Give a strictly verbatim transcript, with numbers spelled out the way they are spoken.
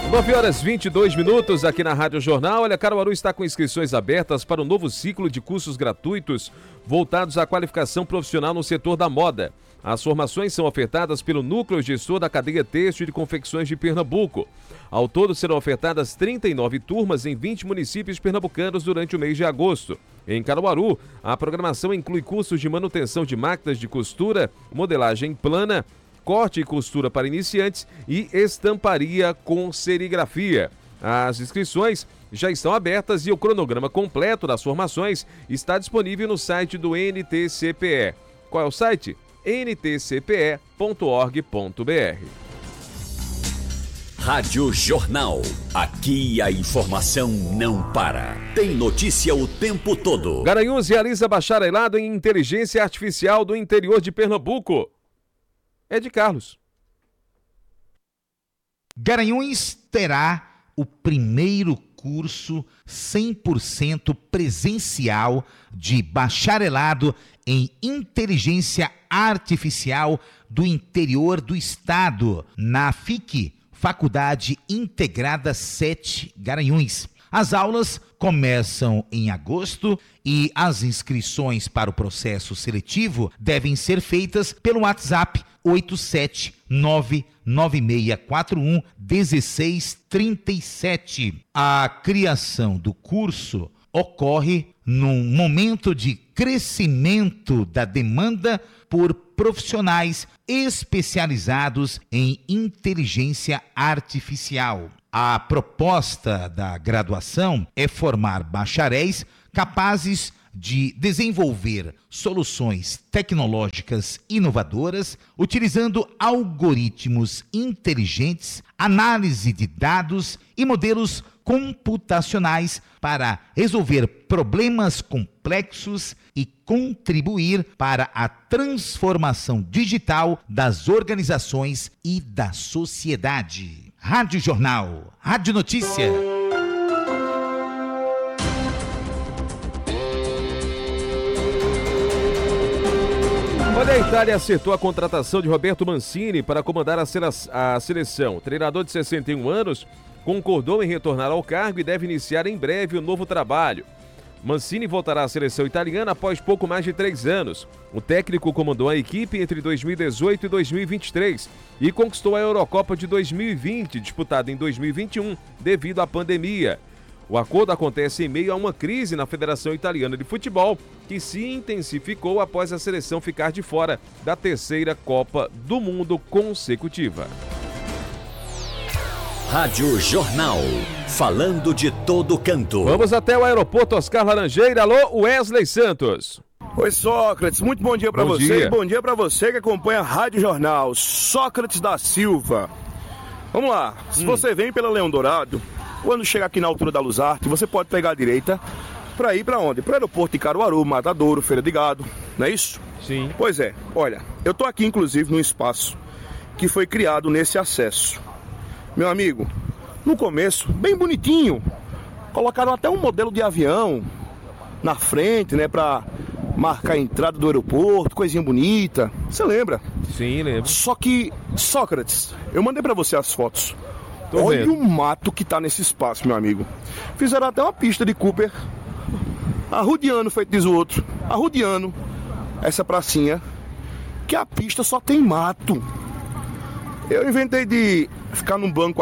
nove horas e vinte e dois minutos aqui na Rádio Jornal. Olha, Caruaru está com inscrições abertas para o novo ciclo de cursos gratuitos voltados à qualificação profissional no setor da moda. As formações são ofertadas pelo Núcleo Gestor da Cadeia Têxtil de Confecções de Pernambuco. Ao todo serão ofertadas trinta e nove turmas em vinte municípios pernambucanos durante o mês de agosto. Em Caruaru, a programação inclui cursos de manutenção de máquinas de costura, modelagem plana, corte e costura para iniciantes e estamparia com serigrafia. As inscrições já estão abertas e o cronograma completo das formações está disponível no site do N T C P E. Qual é o site? n t c p e ponto org ponto b r. Rádio Jornal. Aqui a informação não para. Tem notícia o tempo todo. Garanhuns realiza bacharelado em inteligência artificial do interior de Pernambuco. É de Carlos. Garanhuns terá o primeiro curso cem por cento presencial de bacharelado em inteligência artificial do interior do estado, na F I C, Faculdade Integrada sete Garanhuns. As aulas começam em agosto e as inscrições para o processo seletivo devem ser feitas pelo WhatsApp oito sete nove nove seis quatro um um seis três sete. A criação do curso ocorre num momento de crescimento da demanda por profissionais especializados em inteligência artificial. A proposta da graduação é formar bacharéis capazes de desenvolver soluções tecnológicas inovadoras, utilizando algoritmos inteligentes, análise de dados e modelos computacionais para resolver problemas complexos e contribuir para a transformação digital das organizações e da sociedade. Rádio Jornal, Rádio Notícia. Olha, a Itália acertou a contratação de Roberto Mancini para comandar a, sele- a seleção. O treinador de sessenta e um anos concordou em retornar ao cargo e deve iniciar em breve o novo trabalho. Mancini voltará à seleção italiana após pouco mais de três anos. O técnico comandou a equipe entre dois mil e dezoito e dois mil e vinte e três e conquistou a Eurocopa de dois mil e vinte, disputada em dois mil e vinte e um, devido à pandemia. O acordo acontece em meio a uma crise na Federação Italiana de Futebol, que se intensificou após a seleção ficar de fora da terceira Copa do Mundo consecutiva. Rádio Jornal. Falando de todo canto. Vamos até o aeroporto Oscar Laranjeira. Alô, Wesley Santos. Oi, Sócrates, muito bom dia para Bom você dia. e bom dia para você que acompanha a Rádio Jornal. Sócrates da Silva. Vamos lá, se hum. você vem pela Leão Dourado, quando chegar aqui na altura da Luzarte, você pode pegar a direita para ir para onde? Para o aeroporto de Caruaru, Matadouro, Feira de Gado, não é isso? Sim. Pois é, olha, eu tô aqui inclusive num espaço que foi criado nesse acesso. Meu amigo, no começo, bem bonitinho, colocaram até um modelo de avião na frente, né, para marcar a entrada do aeroporto, coisinha bonita, você lembra? Sim, lembro. Só que, Sócrates, eu mandei para você as fotos. Tô Olha vendo. o mato que tá nesse espaço, meu amigo. Fizeram até uma pista de Cooper, arrudeando, feito diz o outro, arrudeando essa pracinha, que a pista só tem mato. Eu inventei de ficar num banco